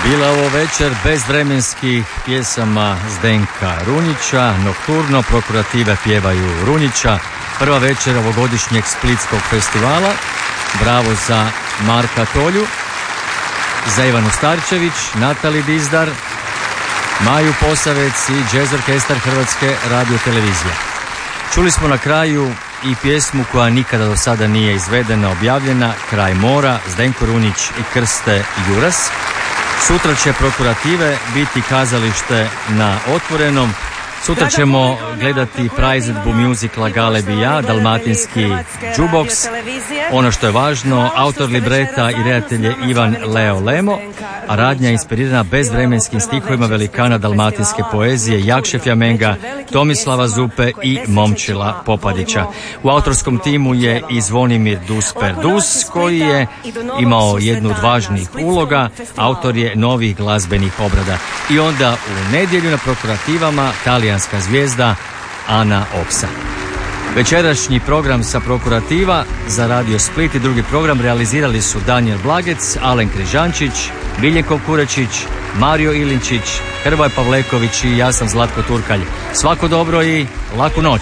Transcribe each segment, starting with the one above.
Bila ovo večer bezvremenskih pjesama Zdenka Runjića, Nokturno, Prokurative pjevaju Runjića, prva večer ovogodišnjeg Splitskog festivala. Bravo za Marka Tolju, za Ivanu Starčević, Natali Dizdar, Maju Posavec i Jazz Orkestar Hrvatske radiotelevizije. Čuli smo na kraju i pjesmu koja nikada do sada nije izvedena, objavljena, Kraj mora, Zdenko Runjić i Krste Juras. Sutra će Prokurative biti kazalište na Otvorenom. Sutra ćemo gledati praizvedbu muzikla Galeb i ja, dalmatinski jukebox. Ono što je važno, autor libreta i redatelj je Ivan Leo Lemo, a radnja je inspirirana bezvremenskim stihovima velikana dalmatinske poezije Jakše Fjamenga, Tomislava Zupe i Momčila Popadića. U autorskom timu je i Zvonimir Dus koji je imao jednu od važnijih uloga, autor je novih glazbenih obrada. I onda u nedjelju na Prokurativama talijanska zvijezda Ana Oksa. Večerašnji program sa Prokurativa za Radio Split i drugi program realizirali su Danijel Blagec, Alen Križančić, Miljenko Kurečić, Mario Ilinčić, Hrvoje Pavleković i ja sam Zlatko Turkalj. Svako dobro i laku noć.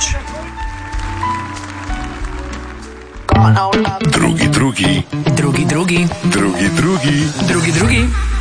Drugi.